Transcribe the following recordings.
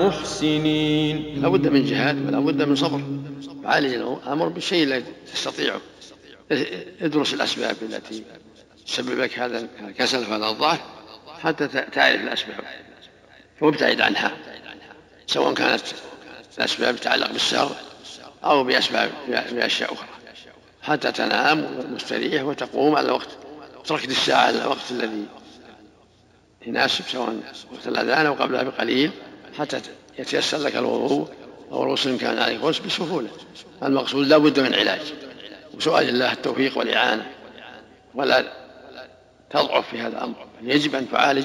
محسنين. لا بد من جهاد ولا بد من صبر. عالج الأمر بالشيء الذي تستطيعه. ادرس الأسباب التي تسبب لك هذا الكسل وهذا الضعف حتى تعرف الأسباب وابتعد عنها، سواء كانت الأسباب تتعلق بالسهر أو بأشياء أخرى، حتى تنام مستريح وتقوم على الوقت، تركت الساعة على الوقت الذي يناسب، سواء وقت الأذان أو قبلها بقليل، حتى يتيسر لك الوضوء أو الغسل إن كان عليك غسل بسهولة. المقصود لا بد من علاج وسؤال الله التوفيق والإعانة، ولا تضعف في هذا الأمر. يجب أن تعالج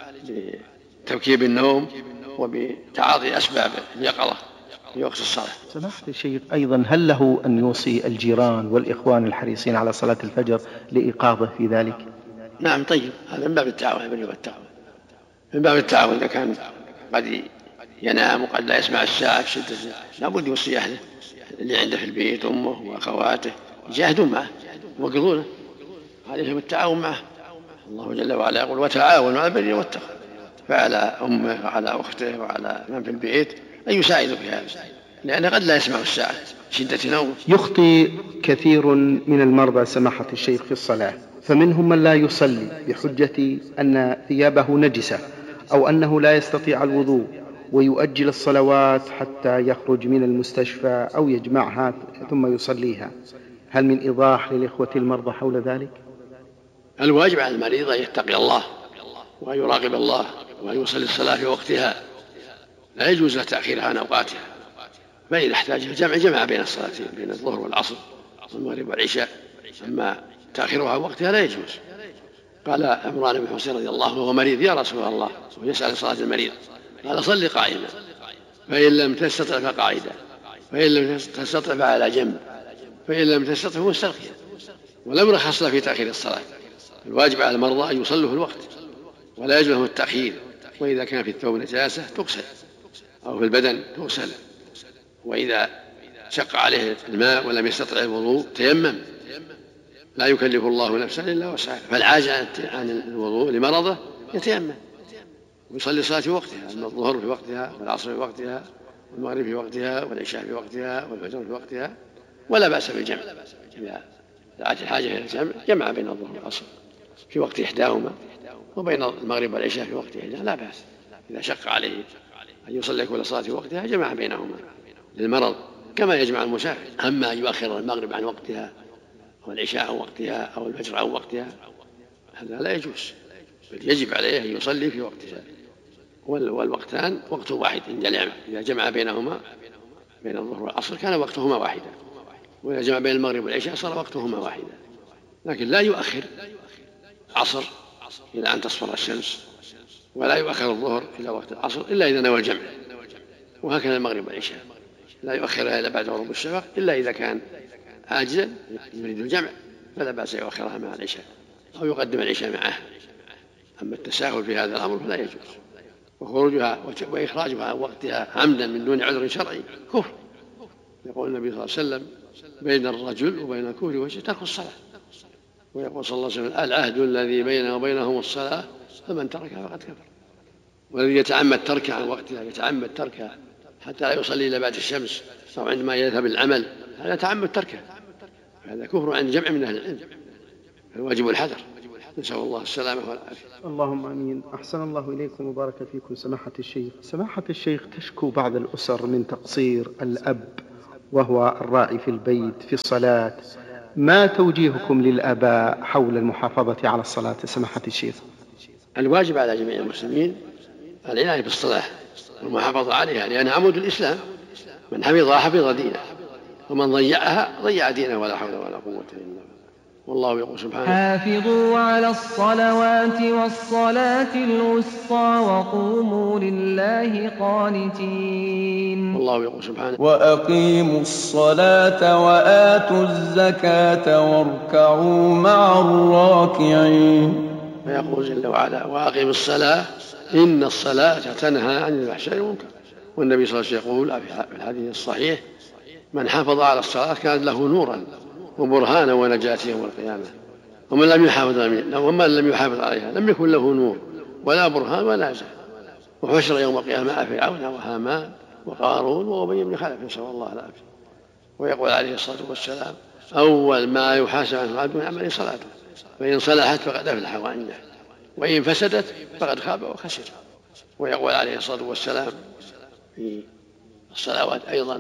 بتركيب النوم وبتعاطي أسباب اليقظة في وقت الصلاة. سماحة الشيخ، أيضا هل له أن يوصي الجيران والإخوان الحريصين على صلاة الفجر لإيقاظه في ذلك؟ نعم، طيب، هذا من باب التعاون، من باب التعاون. إذا كان قد ينام وقد لا يسمع الساعة في شدة لا بد يوصي أهله اللي عنده في البيت، أمه وأخواته، يجاهدون معه ويوقظونه، عليهم التعاون معه. الله جل وعلا يقول وتعاونوا على البر والتقوى، فعلى أمه وعلى أخته وعلى من في البيت أن يساعدوا في هذا، لأنه قد لا يسمع الساعة شدة نومه. يخطي كثير من المرضى سماحة الشيخ في الصلاة، فمنهم من لا يصلي بحجة أن ثيابه نجسة أو أنه لا يستطيع الوضوء ويؤجل الصلوات حتى يخرج من المستشفى أو يجمعها ثم يصليها. هل من إيضاح للإخوة المرضى حول ذلك؟ الواجب على المريض أن يتقي الله وأن يراقب الله وأن يصلي الصلاة في وقتها، لا يجوز له تأخيرها عن أوقاتها، فإذا احتاج جمع بين الصلاتين، بين الظهر والعصر والمغرب والعشاء، أما تأخيرها عن وقتها لا يجوز. قال عمران بن حسين رضي الله عنه وهو مريض يا رسول الله، ويسأل صلاة المريض، قال صل قائما، فإن لم تستطع فقاعدا، فإن لم تستطع فعلى جنب، فإن لم تستطع فمستلقيا. ولم يرخص له في تأخير الصلاة. الواجب على المرضى أن يصلوا في الوقت ولا يجوز لهم التأخير. وإذا كان في الثوب نجاسة تغسل أو في البدن تغسل، وإذا شق عليه الماء ولم يستطع الوضوء تيمم، لا يكلف الله نفسا إلا وسعها. فالعاجز عن الوضوء لمرضه يتيمم ويصلي الصلاة في وقتها، الظهر في وقتها والعصر في وقتها والمغرب في وقتها والعشاء في وقتها والفجر في وقتها، ولا بأس بالجمع. إذا دعت الحاجة إلى الجمع جمع بين الظهر والعصر في وقت إحداهما وبين المغرب والعشاء في وقت إحداهما لا بأس. إذا شق عليه أن يصلي كل صلاة في وقتها جمع بينهما للمرض كما يجمع المسافر. أما أن يؤخر المغرب عن وقتها أو العشاء عن وقتها أو الفجر عن وقتها هذا لا يجوز، بل يجب عليه أن يصلي في وقتها، والوقتان وقت واحد. إذا جمع بينهما بين الظهر والعصر كان وقتهما واحدا، وإذا جمع بين المغرب والعشاء صار وقتهما واحدا. لكن لا يؤخر العصر إلى أن تصفر الشمس، ولا يؤخر الظهر إلى وقت العصر إلا إذا نوى الجمع، وهكذا المغرب والعشاء لا يؤخرها إلا بعد غروب الشفق إلا إذا كان عاجزا يريد الجمع فلا بأس يؤخرها مع العشاء أو يقدم العشاء معه. أما التساهل في هذا الأمر فلا يجوز، وخروجها وإخراجها عن وقتها عمدا من دون عذر شرعي كفر. يقول النبي صلى الله عليه وسلم بين الرجل وبين الكفر والشرك ترك الصلاة، ويقول صلى الله عليه وسلم العهد الذي بيننا وبينهم الصلاة فمن تركها فقد كفر. والذي يتعمد تركها عن وقتها يتعمد تركها حتى لا يصلي إلا بعد الشمس أو عندما يذهب العمل، هذا تعمد تركها، هذا كفر عند جمع من أهل العلم. الواجب الحذر، نسأل الله السلامة والعافية. اللهم آمين. أحسن الله إليكم وبارك فيكم سماحة الشيخ. سماحة الشيخ، تشكو بعض الأسر من تقصير الأب وهو الراعي في البيت في الصلاة، ما توجيهكم للآباء حول المحافظة على الصلاة سماحة الشيخ؟ الواجب على جميع المسلمين العناية بالصلاة والمحافظة عليها، لأنها عمود الإسلام، من حفظها حفظ دينه، ومن ضيعها ضيع دينه، ولا حول ولا قوة إلا بالله. والله يقول سبحانه حافظوا على الصلوات والصلاة الوسطى وقوموا لله قانتين. والله يقول سبحانه وأقيموا الصلاة وآتوا الزكاة واركعوا مع الراكعين. فيقول جل وعلا وأقيموا الصلاة إن الصلاة تنهى عن الفحشاء والمنكر. والنبي صلى الله عليه وسلم يقول في الحديث الصحيح من حافظ على الصلاة كان له نورا وبرهانا ونجاة يوم القيامة، ومن لم يحافظ عليها لم يكن له نور ولا برهان ولا نجاة. وحشر يوم القيامة مع فرعون وهامان وقارون وأبي بن خلف، نسأل الله العافية. ويقول عليه الصلاة والسلام: أول ما يحاسب عنه العبد من عمله صلاته، فإن صلحت فقد أفلح وأنجح، وإن فسدت فقد خاب وخسر. ويقول عليه الصلاة والسلام في الصلوات أيضا،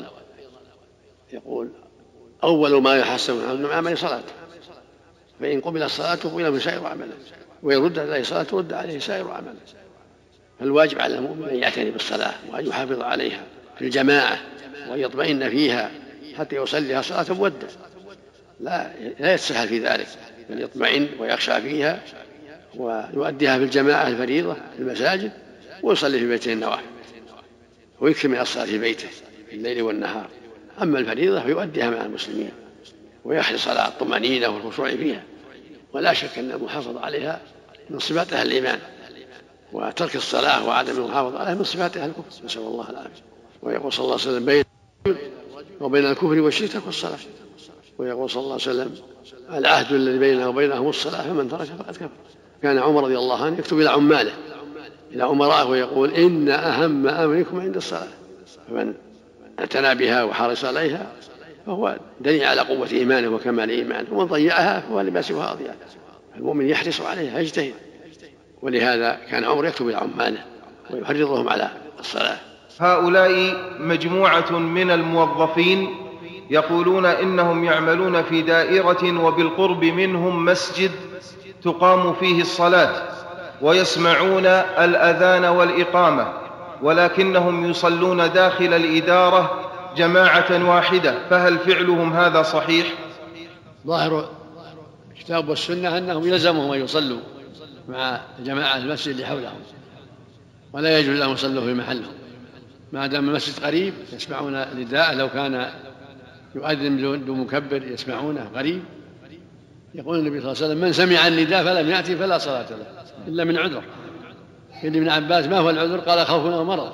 يقول: أول ما يحاسب عنه العبد من عمله صلاته، فإن قبل صلاته قبل من سائر عمله، وإن رد عليه صلاته رد عليه سائر عمله. فالواجب على المؤمن أن يعتني بالصلاة وأن يحافظ عليها في الجماعة وأن يطمئن فيها حتى يصليها صلاة مودة، لا يتسهل في ذلك، بل يطمئن ويخشى فيها ويؤديها في الجماعة الفريضة في المساجد، ويصلي في بيته النوافل، ويكثر من الصلاة في بيته في الليل والنهار. أما الفريضة فيؤديها مع المسلمين ويحرص على الطمأنينة والخشوع فيها. ولا شك أن المحافظة عليها من صفات أهل الإيمان، وترك الصلاة وعدم المحافظة عليها من صفات أهل الكفر، نسأل الله العافية. ويقول صلى الله عليه وسلم: بين وبين الكفر والشرك ترك الصلاة. ويقول صلى الله عليه وسلم: العهد الذي بيننا وبينهم الصلاة، فمن تركها فقد كفر. كان عمر رضي الله عنه يكتب إلى عماله إلى أمرائه ويقول: إن أهم أمركم عند الصلاة، فمن اعتنى بها وحرص عليها فهو دليل على قوة إيمانه وكمال إيمانه، ومن ضيعها فهو لما سواها أضيع. المؤمن يحرص عليها يجتهد. ولهذا كان عمر يكتب إلى عماله ويحرضهم على الصلاة. هؤلاء مجموعة من الموظفين يقولون إنهم يعملون في دائرة وبالقرب منهم مسجد تقام فيه الصلاة، ويسمعون الأذان والإقامة، ولكنهم يصلون داخل الإدارة جماعة واحدة، فهل فعلهم هذا صحيح؟ ظاهر الكتاب والسنة أنهم يلزمهم أن يصلوا مع جماعة المسجد اللي حولهم، ولا يجوز لهم يصلوا في محلهم ما دام المسجد قريب. يسمعون النداء، لو كان يؤذن بدون مكبر يسمعونه قريب. يقول النبي صلى الله عليه وسلم: من سمع النداء فلم يأتي فلا صلاة له إلا من عذر. قيل ابن عباس: ما هو العذر؟ قال: خوف أو مرض.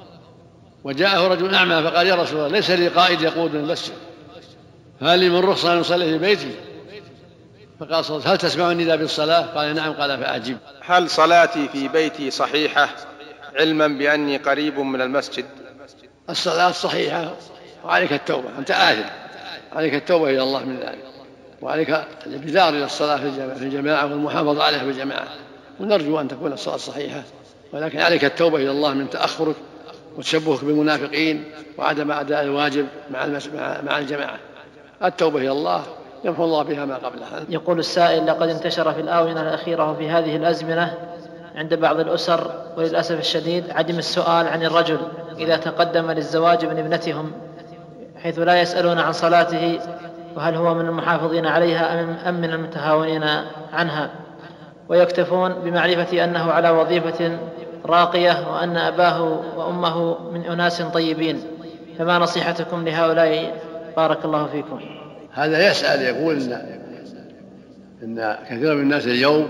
وجاءه رجل أعمى فقال: يا رسول الله، ليس لي قائد يقودني المسجد، هل لي من رخصة أن أصلي في بيتي؟ فقال صلى الله عليه وسلم: هل تسمع النداء بالصلاة؟ قال: نعم. قال: فأعجب. هل صلاتي في بيتي صحيحة علما بأني قريب من المسجد؟ الصلاة صحيحة، وعليك التوبة، أنت آثم، عليك التوبة إلى الله من ذلك، وعليك الابتدار إلى الصلاة في الجماعة والمحافظة عليها في الجماعة. ونرجو أن تكون الصلاة صحيحة، ولكن عليك التوبة إلى الله من تأخرك وتشبهك بالمنافقين وعدم أداء الواجب مع الجماعة. التوبة إلى الله يمحو الله بها ما قبلها. يقول السائل: لقد انتشر في الآونة الأخيرة وفي هذه الأزمنة عند بعض الأسر وللأسف الشديد عدم السؤال عن الرجل إذا تقدم للزواج من ابنتهم، حيث لا يسألون عن صلاته وهل هو من المحافظين عليها أم من المتهاونين عنها، ويكتفون بمعرفة أنه على وظيفة راقية وأن أباه وأمه من أناس طيبين. فما نصيحتكم لهؤلاء بارك الله فيكم؟ هذا يسأل يقول إن كثير من الناس اليوم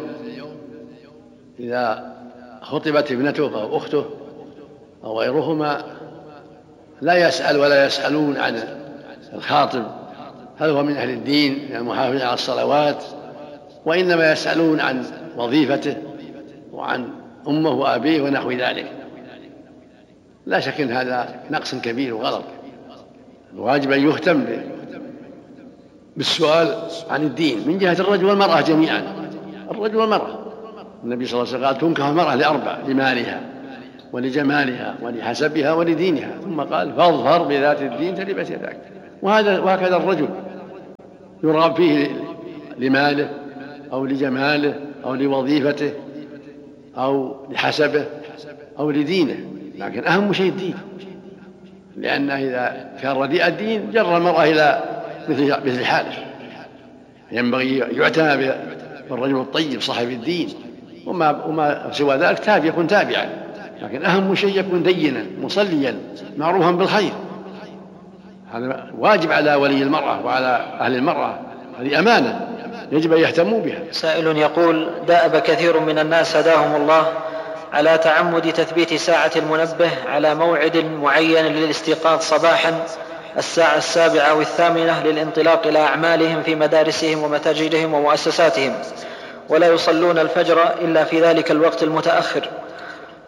إذا خطبت ابنته أو أخته أو غيرهما لا يسأل ولا يسألون عن الخاطب هل هو من أهل الدين، من المحافظين على الصلوات، وإنما يسألون عن وظيفته وعن أمه وأبيه ونحو ذلك. لا شك أن هذا نقص كبير وغلط. الواجب أن يهتم بالسؤال عن الدين من جهة الرجل والمرأة جميعا. الرجل والمرأة، النبي صلى الله عليه وسلم قال: تنكح المرأة لأربع: لمالها ولجمالها ولحسبها ولدينها، ثم قال: فاظفر بذات الدين تربت يداك. وهكذا الرجل يرغب فيه لماله أو لجماله أو لوظيفته أو لحسبه أو لدينه، لكن أهم شيء الدين، لأنه إذا كان رديء الدين جر المرأة إلى مثل حاله. ينبغي يعتنى بالرجل الطيب صاحب الدين، وما سوى ذلك يكون تابعا، لكن أهم شيء يكون دينا مصليا معروفا بالخير. هذا واجب على ولي المرأة وعلى أهل المرأة، هذه أمانة يجب أن يهتموا بها. سائل يقول: دأب كثير من الناس هداهم الله على تعمد تثبيت ساعة المنبه على موعد معين للاستيقاظ صباحا الساعة 7 أو 8 للانطلاق إلى أعمالهم في مدارسهم ومتاجرهم ومؤسساتهم، ولا يصلون الفجر إلا في ذلك الوقت المتأخر،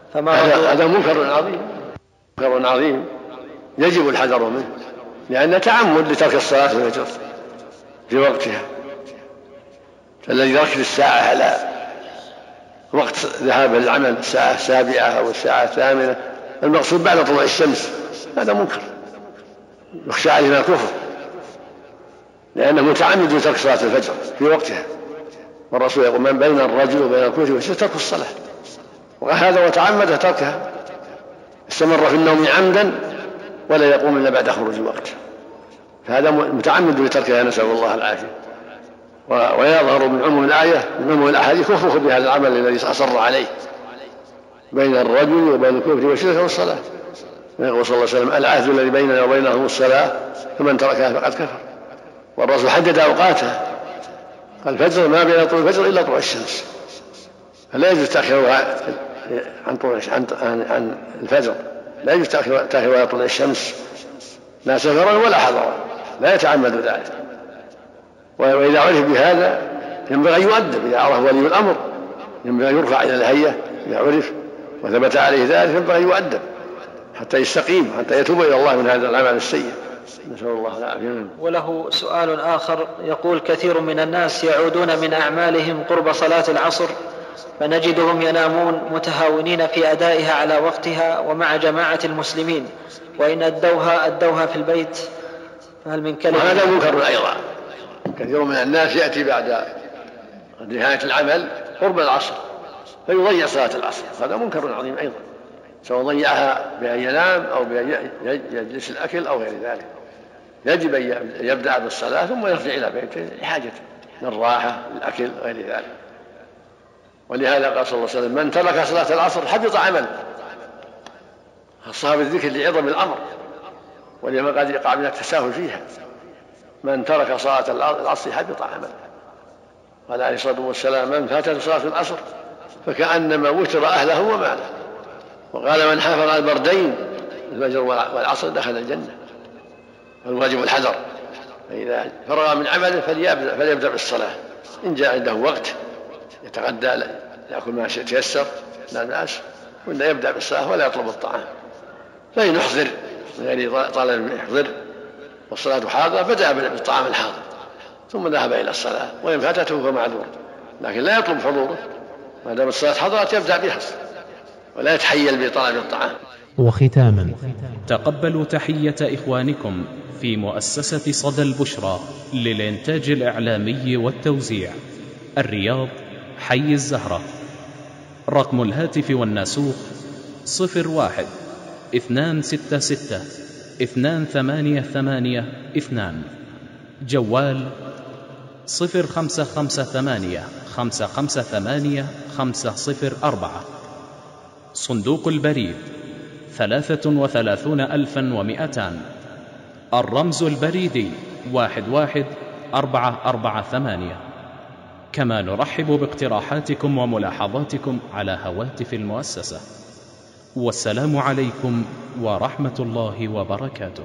هذا منكر عظيم يجب الحذر منه، لأن تعمد لترك الصلاة في الفجر في وقتها. الذي يركز الساعة على وقت ذهاب العمل الساعة 7 أو الساعة 8 المقصود بعد طلوع الشمس، هذا منكر يخشى عليه من الكفر، لأنه متعمد لترك صلاة الفجر في وقتها. والرسول يقول: من بين الرجل وبين الكفر والشرك ترك الصلاة، وهذا وتعمد تركها، استمر في النوم عمدا ولا يقوم إلا بعد خروج الوقت، فهذا متعمد لتركها، نسأل الله العافية. ويظهر من عموم الآية من عموم الأحاديث كفره بهذا العمل الذي أصر عليه بين الرجل وبين الكفر والشرك والصلاة. يقول صلى الله عليه وسلم: العهد الذي بيننا وبينهم الصلاة فمن تركها فقد كفر. والرسول حدد أوقاتها، قال: الفجر ما بين طلوع الفجر إلا طلوع الشمس، فلا يجوز تأخيرها عن الفجر، لا يجوز تأخيرها طلوع الشمس لا سفرا ولا حضرا، لا يتعمد ذلك. وإذا عرف بهذا ينبغي أن يؤدب، إذا عرف ولي الأمر ينبغي أن يرفع إلى الهيئة، إذا عرف وثبت عليه ذلك ينبغي أن يؤدب حتى يستقيم، حتى يتوب إلى الله من هذا العمل السيء، نسأل الله العافية. وله سؤال آخر يقول: كثير من الناس يعودون من أعمالهم قرب صلاة العصر، فنجدهم ينامون متهاونين في أدائها على وقتها ومع جماعة المسلمين، وإن أدوها في البيت، فهل من كلمة؟ وهذا منكر أيضا. كثير من الناس يأتي بعد نهاية العمل قرب العصر فيضيع صلاة العصر، هذا منكر عظيم أيضا، سواء ضيعها بأن ينام أو بأن يجلس الأكل أو غير ذلك. يجب أن يبدأ بالصلاة ثم يرجع إلى بيته لحاجته من الراحة للأكل غير ذلك. ولهذا قال صلى الله عليه وسلم: من ترك صلاة العصر حبط عمله، خصها بالذكر لعظم الأمر، ولما قد يقع من التساهل فيها. من ترك صلاة العصر حبط عمله. قال عليه الصلاة والسلام: من فاتته صلاة العصر فكأنما وتر أهله وماله. وقال: من حافظ على البردين الفجر والعصر دخل الجنة. والواجب الحذر، فإذا فرغ من عمله فليبدأ بالصلاة، إن جاء عنده وقت يتغدى يأكل ما تيسر لا بأس، وإن يبدأ بالصلاة ولا يطلب الطعام. فإن يحضر غير طالب يحضر والصلاة حاضرة بدأ بالطعام الحاضر ثم ذهب إلى الصلاة، وإن فاتته فمعذور، لكن لا يطلب حضوره، ما دام الصلاة حضرت يبدأ بها ولا يتحيل بطلب الطعام. وختاما، تقبلوا تحية إخوانكم في مؤسسة صدى البشرى للإنتاج الإعلامي والتوزيع، الرياض، حي الزهرة. رقم الهاتف والناسوخ 01-266-2882. جوال 0558-558-504. صندوق البريد 33,200. الرمز البريدي 11448. كما نرحب باقتراحاتكم وملاحظاتكم على هواتف المؤسسة. والسلام عليكم ورحمة الله وبركاته.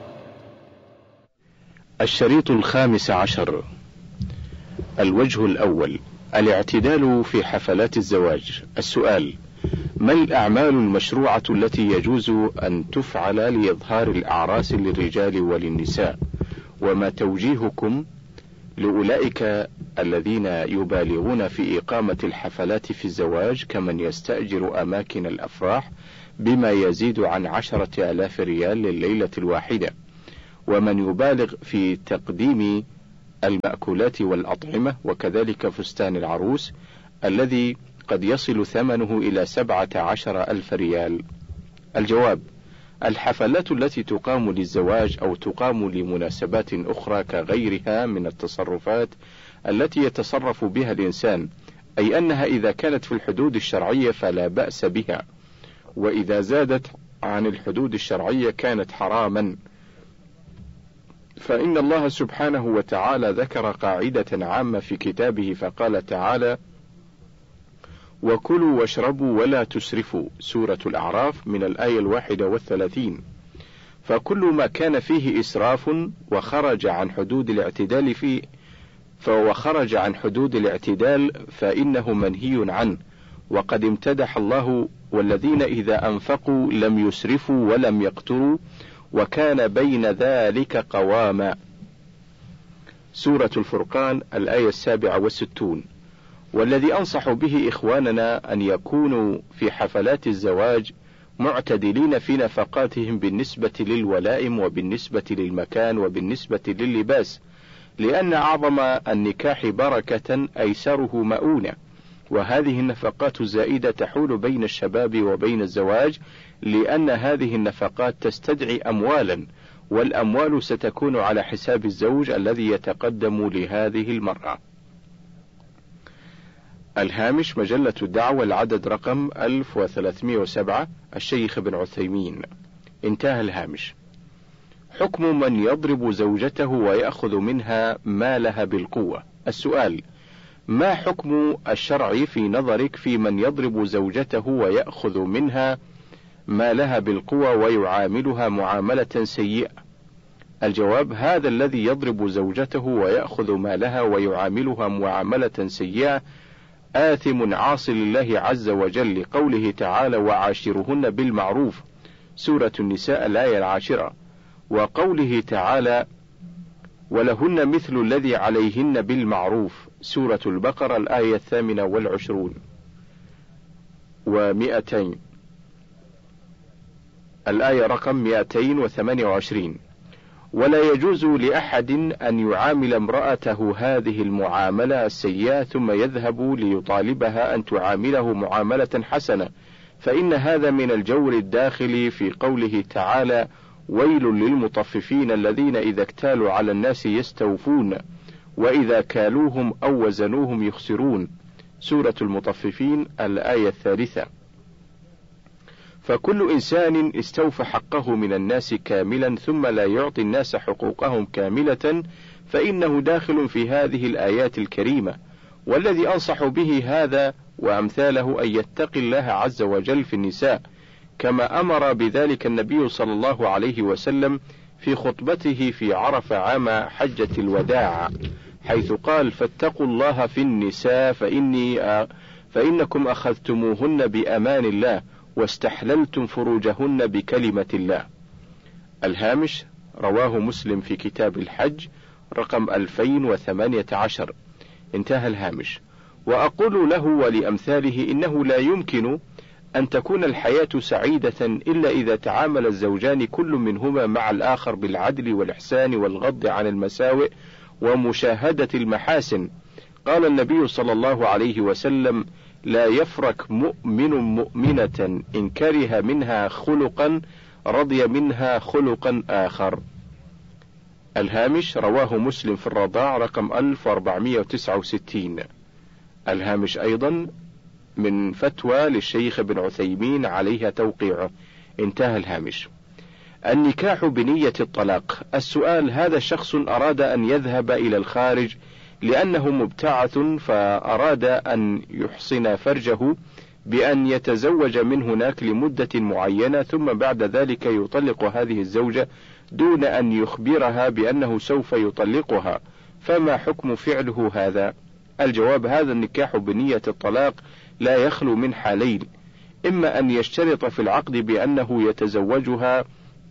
الشريط 15. الوجه الأول: الاعتدال في حفلات الزواج. السؤال: ما الأعمال المشروعة التي يجوز أن تفعل لإظهار الأعراس للرجال وللنساء؟ وما توجيهكم لأولئك الذين يبالغون في إقامة الحفلات في الزواج كمن يستأجر أماكن الأفراح بما يزيد عن 10,000 ريال لليلة الواحدة، ومن يبالغ في تقديم المأكولات والأطعمة، وكذلك فستان العروس الذي قد يصل ثمنه إلى 17,000 ريال؟ الجواب: الحفلات التي تقام للزواج أو تقام لمناسبات أخرى كغيرها من التصرفات التي يتصرف بها الإنسان، أي أنها إذا كانت في الحدود الشرعية فلا بأس بها، وإذا زادت عن الحدود الشرعية كانت حراما. فإن الله سبحانه وتعالى ذكر قاعدة عامة في كتابه فقال تعالى: وكلوا واشربوا ولا تسرفوا، سورة الأعراف من الآية 31. فكل ما كان فيه إسراف وخرج عن حدود الاعتدال فإنه منهي عنه. وقد امتدح الله والذين إذا أنفقوا لم يسرفوا ولم يقتروا وكان بين ذلك قواما. سورة الفرقان الآية 67. والذي أنصح به إخواننا أن يكونوا في حفلات الزواج معتدلين في نفقاتهم بالنسبة للولائم وبالنسبة للمكان وبالنسبة لللباس، لأن أعظم النكاح بركة أيسره مؤونة، وهذه النفقات الزائدة تحول بين الشباب وبين الزواج، لأن هذه النفقات تستدعي أموالا، والأموال ستكون على حساب الزوج الذي يتقدم لهذه المرأة. الهامش مجلة الدعوة العدد رقم 1307 الشيخ ابن عثيمين. انتهى الهامش. حكم من يضرب زوجته ويأخذ منها مالها بالقوة. السؤال: ما حكم الشرع في نظرك في من يضرب زوجته ويأخذ منها مالها بالقوة ويعاملها معاملة سيئة؟ الجواب: هذا الذي يضرب زوجته ويأخذ مالها ويعاملها معاملة سيئة آثم عاص لله عز وجل، لقوله تعالى: وعاشرهن بالمعروف، سورة النساء الآية 10، وقوله تعالى: ولهن مثل الذي عليهن بالمعروف، سورة البقرة الآية 28 و200 الآية رقم 228. ولا يجوز لأحد أن يعامل امرأته هذه المعاملة السيئة ثم يذهب ليطالبها أن تعامله معاملة حسنة، فإن هذا من الجور الداخلي في قوله تعالى: ويل للمطففين الذين إذا اكتالوا على الناس يستوفون وإذا كالوهم أو وزنوهم يخسرون، سورة المطففين الآية 3. فكل إنسان استوفى حقه من الناس كاملا ثم لا يعطي الناس حقوقهم كاملة فإنه داخل في هذه الآيات الكريمة. والذي أنصح به هذا وأمثاله أن يتقي الله عز وجل في النساء، كما أمر بذلك النبي صلى الله عليه وسلم في خطبته في عرفة عام حجة الوداع، حيث قال: فاتقوا الله في النساء فإنكم أخذتموهن بأمان الله واستحللتم فروجهن بكلمة الله. الهامش رواه مسلم في كتاب الحج رقم 2018. انتهى الهامش. وأقول له ولأمثاله إنه لا يمكن أن تكون الحياة سعيدة إلا إذا تعامل الزوجان كل منهما مع الآخر بالعدل والإحسان والغض عن المساوئ ومشاهدة المحاسن. قال النبي صلى الله عليه وسلم: لا يفرك مؤمن مؤمنة إن كره منها خلقا رضي منها خلقا آخر. الهامش رواه مسلم في الرضاع رقم 1469. الهامش أيضا من فتوى للشيخ ابن عثيمين عليها توقيعه. انتهى الهامش. النكاح بنية الطلاق. السؤال: هذا شخص أراد أن يذهب إلى الخارج لأنه مبتعث، فأراد أن يحصن فرجه بأن يتزوج من هناك لمدة معينة، ثم بعد ذلك يطلق هذه الزوجة دون أن يخبرها بأنه سوف يطلقها، فما حكم فعله هذا؟ الجواب: هذا النكاح بنية الطلاق لا يخلو من حالين: إما أن يشترط في العقد بأنه يتزوجها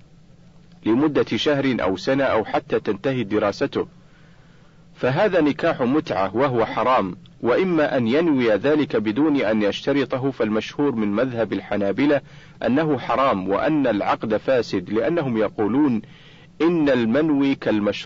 لمدة شهر أو سنة أو حتى تنتهي دراسته، فهذا نكاح متعة وهو حرام، وإما أن ينوي ذلك بدون أن يشترطه، فالمشهور من مذهب الحنابلة أنه حرام وأن العقد فاسد، لأنهم يقولون إن المنوي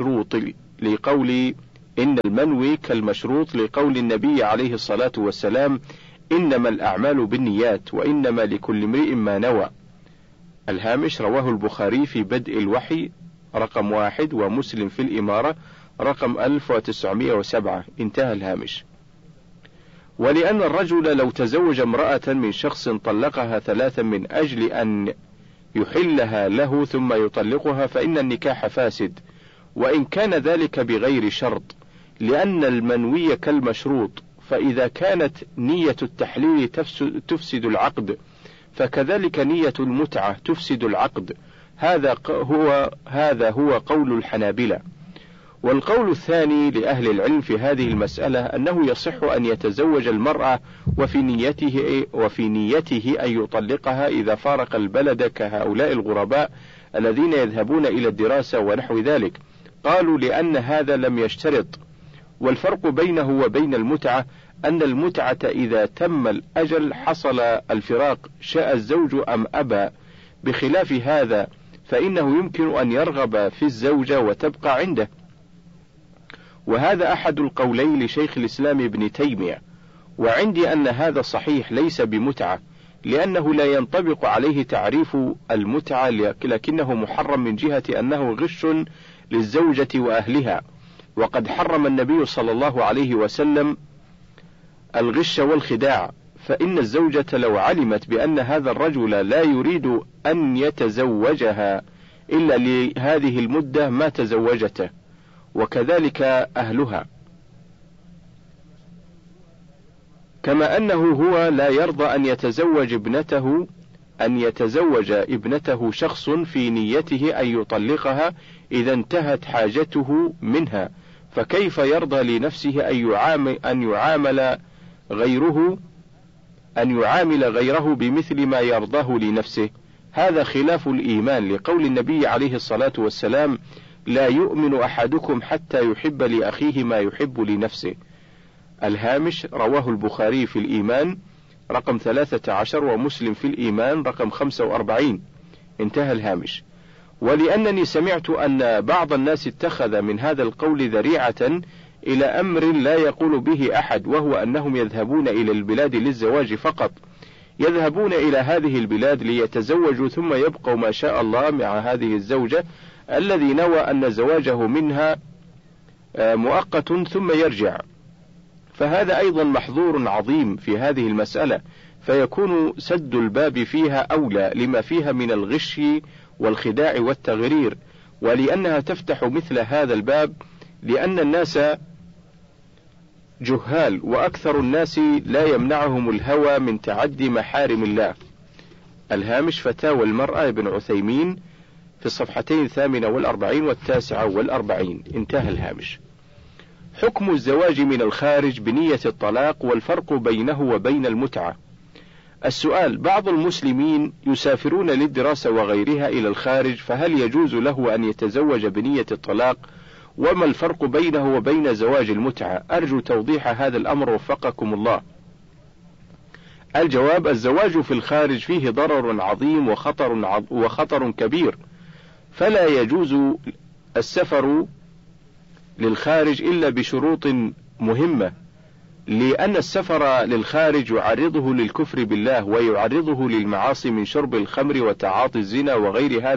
كالمشروط لقول النبي عليه الصلاة والسلام: إنما الأعمال بالنيات وإنما لكل امرئ ما نوى. الهامش رواه البخاري في بدء الوحي رقم 1 ومسلم في الإمارة رقم 1907. انتهى الهامش. ولأن الرجل لو تزوج امرأة من شخص طلقها 3 من أجل أن يحلها له ثم يطلقها فإن النكاح فاسد، وإن كان ذلك بغير شرط، لأن المنوي كالمشروط، فإذا كانت نية التحليل تفسد العقد، فكذلك نية المتعة تفسد العقد. هذا هو قول الحنابلة. والقول الثاني لأهل العلم في هذه المسألة أنه يصح أن يتزوج المرأة وفي نيته أن يطلقها إذا فارق البلد كهؤلاء الغرباء الذين يذهبون إلى الدراسة ونحو ذلك. قالوا لأن هذا لم يشترط، والفرق بينه وبين المتعة أن المتعة إذا تم الأجل حصل الفراق شاء الزوج أم أبى، بخلاف هذا فإنه يمكن أن يرغب في الزوجة وتبقى عنده. وهذا أحد القولين لشيخ الإسلام ابن تيمية، وعندي أن هذا صحيح ليس بمتعة، لأنه لا ينطبق عليه تعريف المتعة، لكنه محرم من جهة أنه غش للزوجة وأهلها، وقد حرم النبي صلى الله عليه وسلم الغش والخداع، فإن الزوجة لو علمت بأن هذا الرجل لا يريد أن يتزوجها إلا لهذه المدة ما تزوجته، وكذلك أهلها، كما أنه هو لا يرضى أن يتزوج ابنته شخص في نيته أن يطلقها إذا انتهت حاجته منها، فكيف يرضى لنفسه أن يعامل غيره بمثل ما يرضاه لنفسه؟ هذا خلاف الإيمان، لقول النبي عليه الصلاة والسلام: لا يؤمن أحدكم حتى يحب لأخيه ما يحب لنفسه. الهامش: رواه البخاري في الإيمان رقم 13، ومسلم في الإيمان رقم 45. انتهى الهامش. ولأنني سمعت أن بعض الناس اتخذ من هذا القول ذريعة إلى أمر لا يقول به أحد، وهو أنهم يذهبون إلى البلاد للزواج فقط، يذهبون إلى هذه البلاد ليتزوجوا ثم يبقوا ما شاء الله مع هذه الزوجة الذي نوى أن زواجه منها مؤقت ثم يرجع، فهذا أيضا محظور عظيم في هذه المسألة، فيكون سد الباب فيها أولى لما فيها من الغش والخداع والتغرير، ولأنها تفتح مثل هذا الباب لأن الناس جهال، وأكثر الناس لا يمنعهم الهوى من تعدي محارم الله. الهامش: فتاوى المرأة ابن عثيمين في الصفحتين 48 و49. انتهى الهامش. حكم الزواج من الخارج بنية الطلاق والفرق بينه وبين المتعة. السؤال: بعض المسلمين يسافرون للدراسة وغيرها إلى الخارج، فهل يجوز له أن يتزوج بنية الطلاق؟ وما الفرق بينه وبين زواج المتعة؟ أرجو توضيح هذا الأمر وفقكم الله. الجواب: الزواج في الخارج فيه ضرر عظيم وخطر كبير، فلا يجوز السفر للخارج إلا بشروط مهمة، لأن السفر للخارج يعرضه للكفر بالله ويعرضه للمعاصي من شرب الخمر وتعاطي الزنا وغير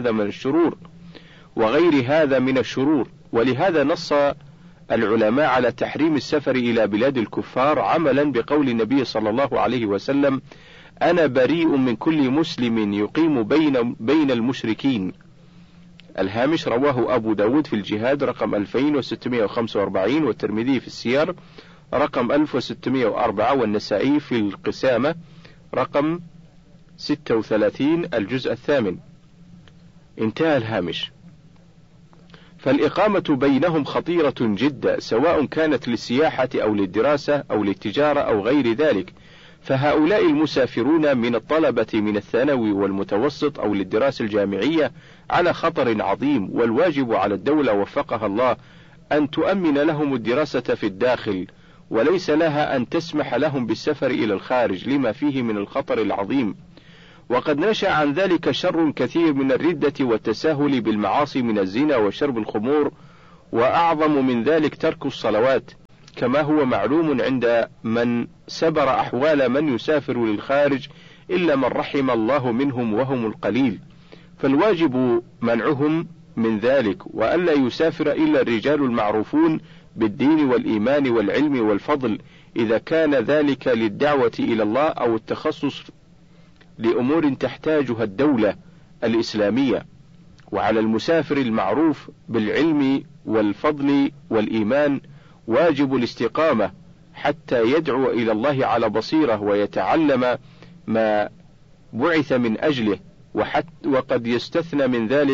هذا من الشرور، ولهذا نص العلماء على تحريم السفر إلى بلاد الكفار عملا بقول النبي صلى الله عليه وسلم: أنا بريء من كل مسلم يقيم بين المشركين. الهامش: رواه أبو داود في الجهاد رقم 2645، والترمذي في السير رقم 1604، والنسائي في القسامة رقم 36 الجزء 8. انتهى الهامش. فالإقامة بينهم خطيرة جدا، سواء كانت للسياحة أو للدراسة أو للتجارة أو غير ذلك، فهؤلاء المسافرون من الطلبة من الثانوي والمتوسط أو للدراسة الجامعية على خطر عظيم، والواجب على الدولة وفقها الله أن تؤمن لهم الدراسة في الداخل، وليس لها أن تسمح لهم بالسفر إلى الخارج لما فيه من الخطر العظيم. وقد نشأ عن ذلك شر كثير من الردة والتساهل بالمعاصي من الزنا وشرب الخمور، وأعظم من ذلك ترك الصلوات، كما هو معلوم عند من سبر أحوال من يسافر للخارج إلا من رحم الله منهم وهم القليل، فالواجب منعهم من ذلك، وألا يسافر إلا الرجال المعروفون بالدين والإيمان والعلم والفضل، إذا كان ذلك للدعوة إلى الله أو التخصص لأمور تحتاجها الدولة الإسلامية. وعلى المسافر المعروف بالعلم والفضل والإيمان واجب الاستقامة حتى يدعو إلى الله على بصيرة ويتعلم ما بعث من أجله، وقد يستثنى من ذلك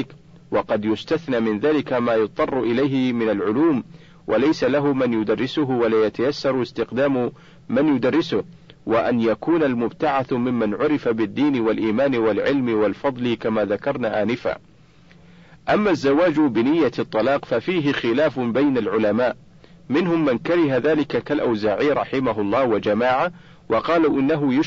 وقد يستثنى من ذلك ما يضطر إليه من العلوم وليس له من يدرسه ولا يتيسر استقدام من يدرسه، وأن يكون المبتعث ممن عرف بالدين والإيمان والعلم والفضل كما ذكرنا آنفا. أما الزواج بنية الطلاق ففيه خلاف بين العلماء، منهم من كره ذلك كالأوزاعي رحمه الله وجماعة، وقالوا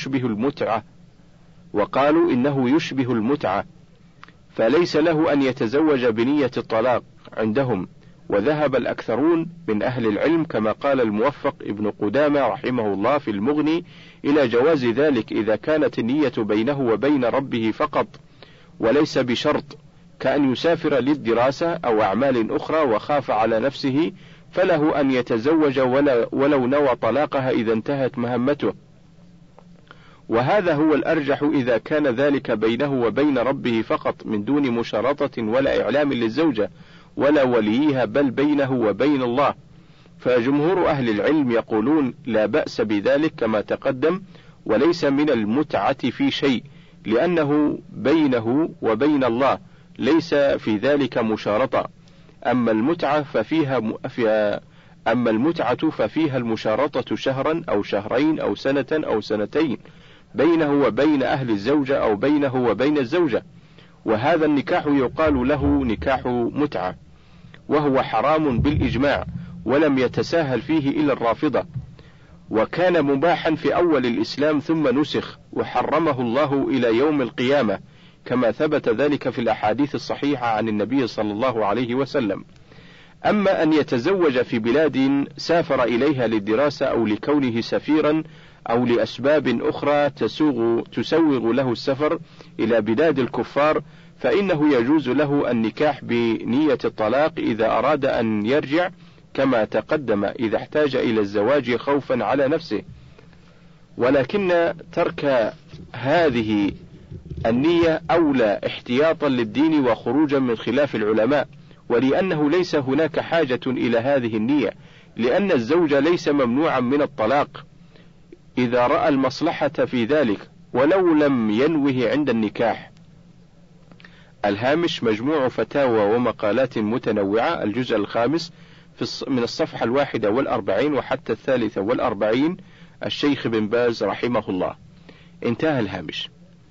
إنه يشبه المتعة فليس له أن يتزوج بنية الطلاق عندهم. وذهب الأكثرون من أهل العلم كما قال الموفق ابن قدامة رحمه الله في المغني إلى جواز ذلك إذا كانت النية بينه وبين ربه فقط وليس بشرط، كأن يسافر للدراسة أو أعمال أخرى وخاف على نفسه فله أن يتزوج ولو نوى طلاقها إذا انتهت مهمته. وهذا هو الأرجح إذا كان ذلك بينه وبين ربه فقط من دون مشارطة ولا إعلام للزوجة ولا وليها، بل بينه وبين الله. فجمهور أهل العلم يقولون لا بأس بذلك كما تقدم، وليس من المتعة في شيء، لأنه بينه وبين الله ليس في ذلك مشارطة. أما المتعة ففيها المشارطة شهرا أو شهرين أو سنة أو سنتين بينه وبين أهل الزوجة أو بينه وبين الزوجة، وهذا النكاح يقال له نكاح متعة، وهو حرام بالإجماع ولم يتساهل فيه إلا الرافضة، وكان مباحا في أول الإسلام ثم نسخ وحرمه الله إلى يوم القيامة كما ثبت ذلك في الأحاديث الصحيحة عن النبي صلى الله عليه وسلم. أما أن يتزوج في بلاد سافر إليها للدراسة أو لكونه سفيرا أو لأسباب أخرى تسوغ له السفر إلى بلاد الكفار، فإنه يجوز له النكاح بنية الطلاق إذا أراد أن يرجع كما تقدم إذا احتاج إلى الزواج خوفا على نفسه. ولكن ترك هذه النية أولى احتياطا للدين وخروجا من خلاف العلماء، ولأنه ليس هناك حاجة إلى هذه النية، لأن الزوج ليس ممنوعا من الطلاق إذا رأى المصلحة في ذلك ولو لم ينوه عند النكاح. الهامش مجموع فتاوى ومقالات متنوعة، الجزء الخامس من الصفحة 41 وحتى 43، الشيخ بن باز رحمه الله. انتهى الهامش.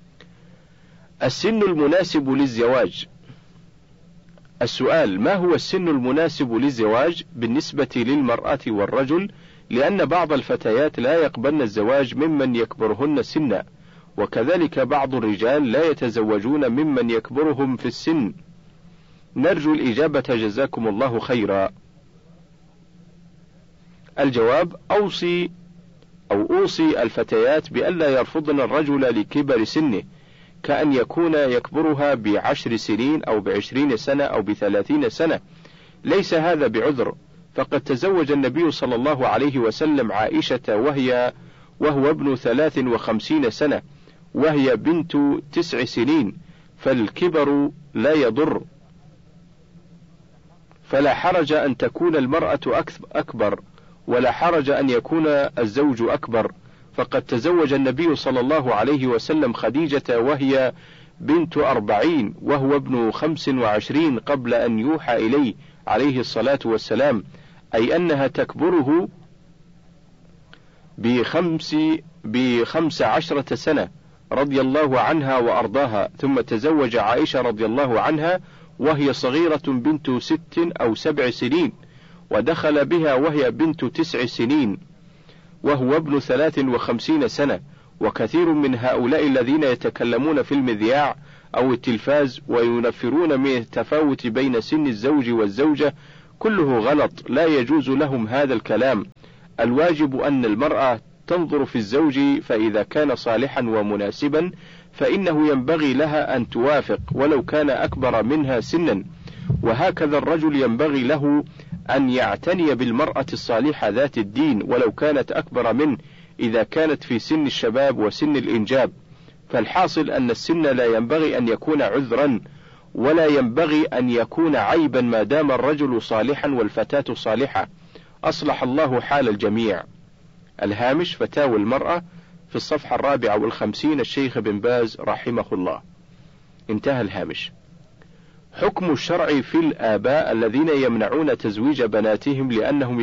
السن المناسب للزواج. السؤال: ما هو السن المناسب للزواج بالنسبة للمرأة والرجل؟ لأن بعض الفتيات لا يقبلن الزواج ممن يكبرهن سنا، وكذلك بعض الرجال لا يتزوجون ممن يكبرهم في السن. نرجو الإجابة جزاكم الله خيرا. الجواب: أوصي الفتيات بألا يرفضن الرجل لكبر سنه، كأن يكون يكبرها ب10 سنين أو ب20 سنة أو ب30 سنة، ليس هذا بعذر، فقد تزوج النبي صلى الله عليه وسلم عائشة وهو ابن 53 سنة وهي بنت 9 سنين، فالكبر لا يضر، فلا حرج أن تكون المرأة أكبر ولا حرج أن يكون الزوج أكبر، فقد تزوج النبي صلى الله عليه وسلم خديجة وهي بنت 40 وهو ابن 25 قبل أن يوحى إليه عليه الصلاة والسلام، أي أنها تكبره ب15 سنة رضي الله عنها وأرضاها. ثم تزوج عائشة رضي الله عنها وهي صغيرة بنت 6 أو 7 سنين، ودخل بها وهي بنت 9 سنين وهو ابن 53 سنة. وكثير من هؤلاء الذين يتكلمون في المذياع أو التلفاز وينفرون من التفاوت بين سن الزوج والزوجة كله غلط، لا يجوز لهم هذا الكلام. الواجب أن المرأة تنظر في الزوج، فإذا كان صالحا ومناسبا فإنه ينبغي لها أن توافق ولو كان أكبر منها سنا، وهكذا الرجل ينبغي له أن يعتني بالمرأة الصالحة ذات الدين ولو كانت أكبر منه إذا كانت في سن الشباب وسن الإنجاب. فالحاصل أن السن لا ينبغي أن يكون عذرا ولا ينبغي أن يكون عيبا ما دام الرجل صالحا والفتاة صالحة. أصلح الله حال الجميع. الهامش فتاوى المرأة في الصفحة 54، الشيخ بن باز رحمه الله. انتهى الهامش. حكم الشرع في الآباء الذين يمنعون تزويج بناتهم لأنهم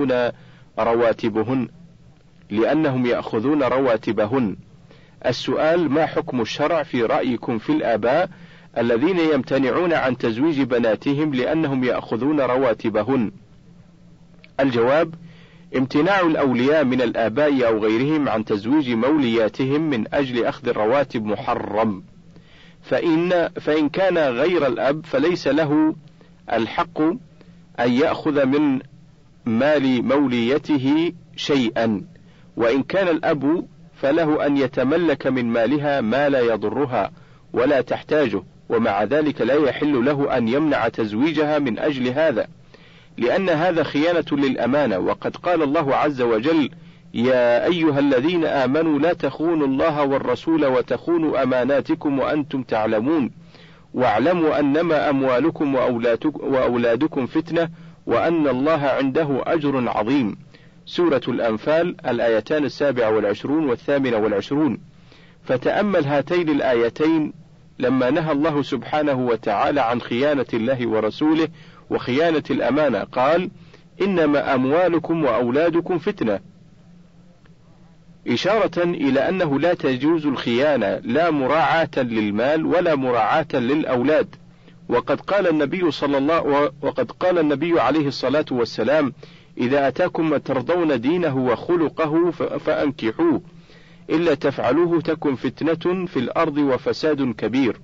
يأخذون رواتبهن. السؤال: ما حكم الشرع في رأيكم في الآباء الذين يمتنعون عن تزويج بناتهم لأنهم يأخذون رواتبهن؟ الجواب: امتناع الأولياء من الآباء أو غيرهم عن تزويج مولياتهم من أجل أخذ الرواتب محرم، فإن كان غير الأب فليس له الحق أن يأخذ من مال موليته شيئا، وإن كان الأب فله أن يتملك من مالها ما لا يضرها ولا تحتاجه، ومع ذلك لا يحل له أن يمنع تزويجها من أجل هذا، لأن هذا خيانة للأمانة. وقد قال الله عز وجل: يا أيها الذين آمنوا لا تخونوا الله والرسول وتخونوا أماناتكم وأنتم تعلمون واعلموا أنما أموالكم وأولادكم فتنة وأن الله عنده أجر عظيم. سورة الأنفال الآيتان 27 و28. فتأمل هاتين الآيتين لما نهى الله سبحانه وتعالى عن خيانة الله ورسوله وخيانة الأمانة، قال: إنما أموالكم وأولادكم فتنة، إشارة إلى أنه لا تجوز الخيانة لا مراعاة للمال ولا مراعاة للأولاد. وقد قال النبي عليه الصلاة والسلام: إذا أتاكم من ترضون دينه وخلقه فأنكحوه، إلا تفعلوه تكن فتنة في الأرض وفساد كبير.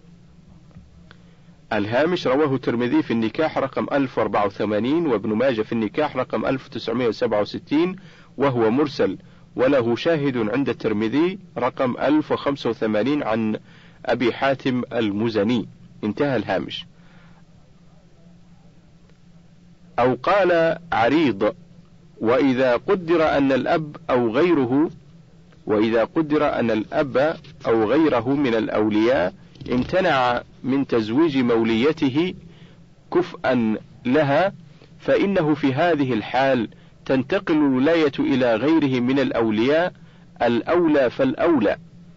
الهامش: رواه الترمذي في النكاح رقم 1084 وابن ماجه في النكاح رقم 1967 وهو مرسل، وله شاهد عند الترمذي رقم 1085 عن أبي حاتم المزني. انتهى الهامش. أو قال عريض: وإذا قدر أن الأب أو غيره من الأولياء امتنع من تزويج موليته كفءا لها، فإنه في هذه الحال تنتقل الولاية إلى غيره من الأولياء الأولى فالأولى،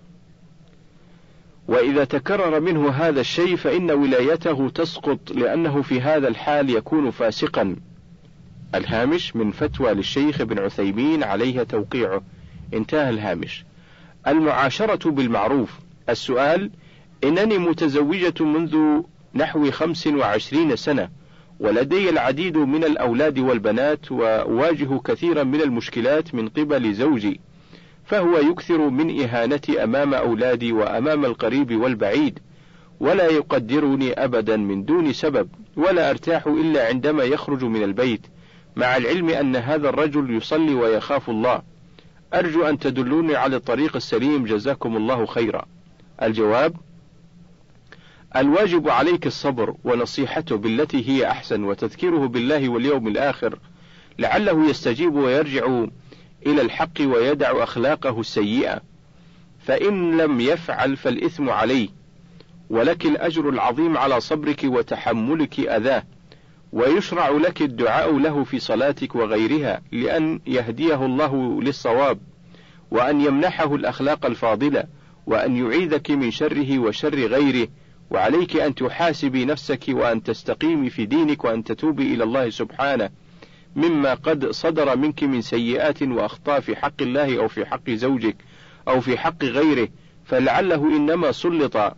وإذا تكرر منه هذا الشيء فإن ولايته تسقط، لأنه في هذا الحال يكون فاسقا. الهامش من فتوى للشيخ ابن عثيمين عليها توقيعه. انتهى الهامش. المعاشرة بالمعروف. السؤال: إنني متزوجة منذ نحو 25 سنة، ولدي العديد من الأولاد والبنات، وأواجه كثيرا من المشكلات من قبل زوجي، فهو يكثر من إهانتي أمام أولادي وأمام القريب والبعيد، ولا يقدرني أبدا من دون سبب، ولا أرتاح إلا عندما يخرج من البيت، مع العلم أن هذا الرجل يصلي ويخاف الله. أرجو أن تدلوني على الطريق السليم، جزاكم الله خيرا. الجواب: الواجب عليك الصبر ونصيحته بالتي هي أحسن، وتذكيره بالله واليوم الآخر لعله يستجيب ويرجع إلى الحق ويدع أخلاقه السيئة، فإن لم يفعل فالإثم عليه، ولك الأجر العظيم على صبرك وتحملك أذاه، ويشرع لك الدعاء له في صلاتك وغيرها لأن يهديه الله للصواب، وأن يمنحه الأخلاق الفاضلة، وأن يعيذك من شره وشر غيره. وعليك أن تحاسبي نفسك وأن تستقيمي في دينك وأن تتوبي إلى الله سبحانه مما قد صدر منك من سيئات وأخطاء في حق الله أو في حق زوجك أو في حق غيره، فلعله إنما سلط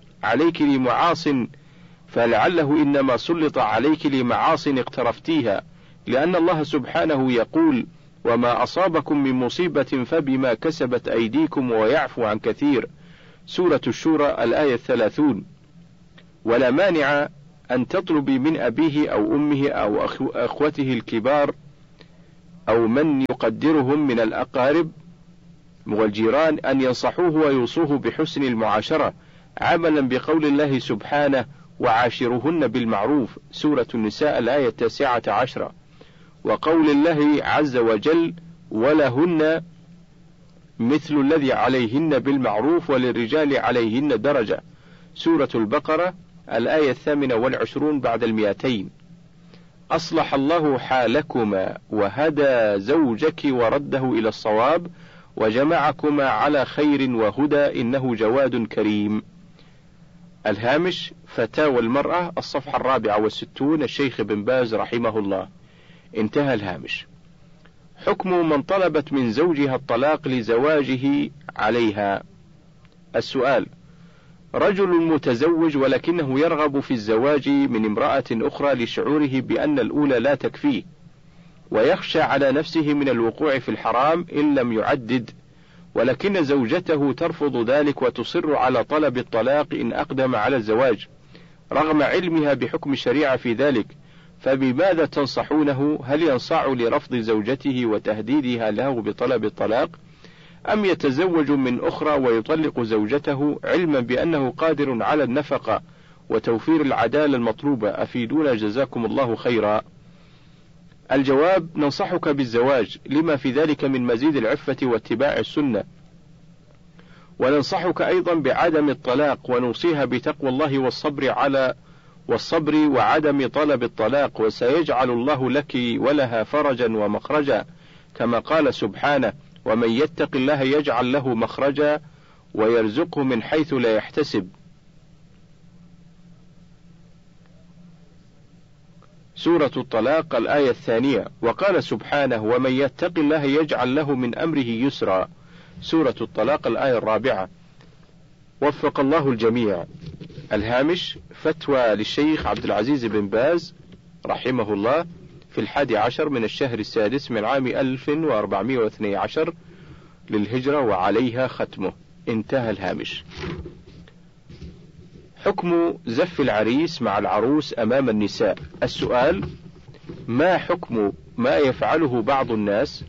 عليك لمعاص اقترفتيها، لأن الله سبحانه يقول: وما أصابكم من مصيبة فبما كسبت أيديكم ويعفو عن كثير. سورة الشورى الآية 30. ولا مانع أن تطلبي من أبيه أو أمه أو أخوته الكبار أو من يقدرهم من الأقارب والجيران أن ينصحوه ويوصوه بحسن المعاشرة، عملا بقول الله سبحانه: وعاشرهن بالمعروف. سورة النساء الآية 19. وقول الله عز وجل: ولهن مثل الذي عليهن بالمعروف وللرجال عليهن درجة. سورة البقرة الآية 28 بعد 200. أصلح الله حالكما وهدى زوجك ورده إلى الصواب وجمعكما على خير وهدى، إنه جواد كريم. الهامش فتاوى المرأة الصفحة 64 الشيخ بن باز رحمه الله. انتهى الهامش. حكم من طلبت من زوجها الطلاق لزواجه عليها. السؤال: رجل متزوج ولكنه يرغب في الزواج من امرأة أخرى لشعوره بأن الأولى لا تكفيه، ويخشى على نفسه من الوقوع في الحرام إن لم يعدد، ولكن زوجته ترفض ذلك وتصر على طلب الطلاق إن أقدم على الزواج رغم علمها بحكم الشريعة في ذلك، فبماذا تنصحونه؟ هل ينصاع لرفض زوجته وتهديدها له بطلب الطلاق، أم يتزوج من أخرى ويطلق زوجته علما بأنه قادر على النفقة وتوفير العدالة المطلوبة؟ أفيدونا جزاكم الله خيرا. الجواب: ننصحك بالزواج لما في ذلك من مزيد العفة واتباع السنة، وننصحك أيضا بعدم الطلاق، ونوصيها بتقوى الله والصبر وعدم طلب الطلاق، وسيجعل الله لك ولها فرجا ومخرجا، كما قال سبحانه: ومن يتق الله يجعل له مخرجا ويرزقه من حيث لا يحتسب. سورة الطلاق الآية 2. وقال سبحانه: ومن يتق الله يجعل له من أمره يسرا. سورة الطلاق الآية 4. وفق الله الجميع. الهامش فتوى للشيخ عبد العزيز بن باز رحمه الله في 11 من الشهر السادس من عام 1412 للهجرة وعليها ختمه. انتهى الهامش. حكم زف العريس مع العروس أمام النساء. السؤال: ما حكم ما يفعله بعض الناس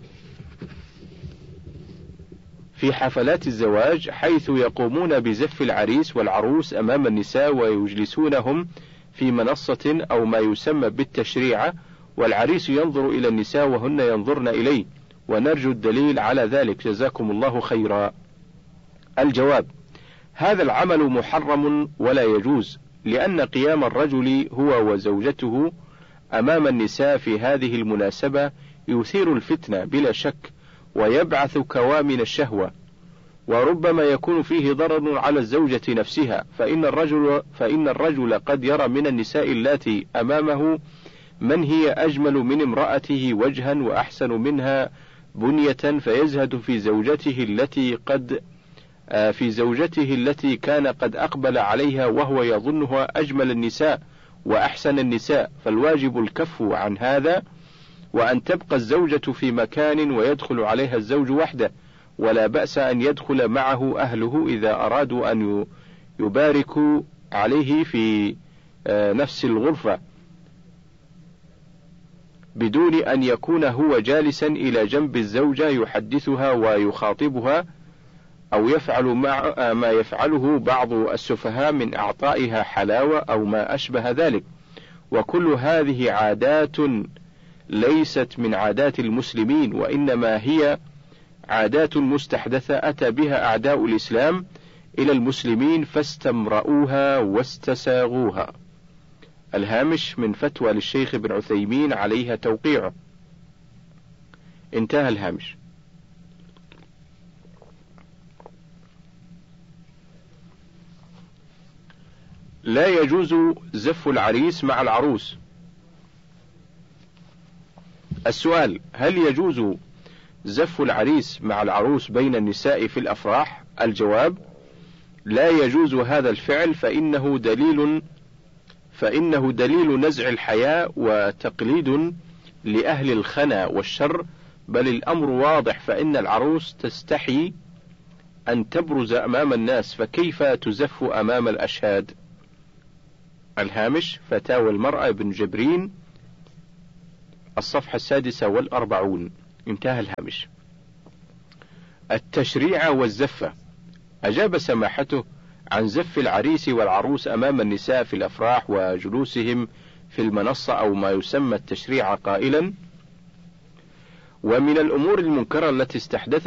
في حفلات الزواج، حيث يقومون بزف العريس والعروس أمام النساء ويجلسونهم في منصة أو ما يسمى بالتشريعة، والعريس ينظر إلى النساء وهن ينظرن إليه، ونرجو الدليل على ذلك جزاكم الله خيرا. الجواب: هذا العمل محرم ولا يجوز، لأن قيام الرجل هو وزوجته أمام النساء في هذه المناسبة يثير الفتنة بلا شك، ويبعث كوامن الشهوة، وربما يكون فيه ضرر على الزوجة نفسها، فإن الرجل قد يرى من النساء اللاتي أمامه من هي أجمل من امرأته وجها وأحسن منها بنية، فيزهد في زوجته التي كان قد أقبل عليها وهو يظنها أجمل النساء وأحسن النساء، فالواجب الكف عن هذا، وأن تبقى الزوجة في مكان ويدخل عليها الزوج وحده، ولا بأس أن يدخل معه أهله إذا أرادوا أن يباركوا عليه في نفس الغرفة، بدون أن يكون هو جالسا إلى جنب الزوجة يحدثها ويخاطبها، أو يفعل ما يفعله بعض السفهاء من إعطائها حلاوة أو ما أشبه ذلك. وكل هذه عادات ليست من عادات المسلمين، وإنما هي عادات مستحدثة أتى بها أعداء الإسلام إلى المسلمين فاستمرؤوها واستساغوها. الهامش من فتوى للشيخ ابن عثيمين عليها توقيعه. انتهى الهامش. لا يجوز زف العريس مع العروس. السؤال: هل يجوز زف العريس مع العروس بين النساء في الأفراح؟ الجواب: لا يجوز هذا الفعل، فإنه دليل نزع الحياء وتقليد لأهل الخنا والشر، بل الأمر واضح، فإن العروس تستحي أن تبرز أمام الناس، فكيف تزف أمام الأشهاد؟ الهامش فتاوى المرأة ابن جبرين الصفحة 46. انتهى الهامش. التشريع والزفة. أجاب سماحته عن زف العريس والعروس أمام النساء في الأفراح وجلوسهم في المنصة أو ما يسمى التشريع قائلا: ومن الأمور المنكرة التي استحدث